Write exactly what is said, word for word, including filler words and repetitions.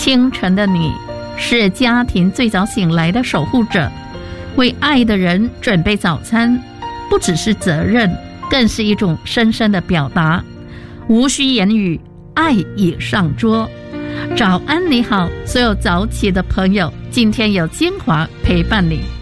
清晨的你是家庭最早醒来的守护者，为爱的人准备早餐，不只是责任，更是一种深深的表达，无需言语，爱已上桌。早安你好，所有早起的朋友，今天有精华陪伴你。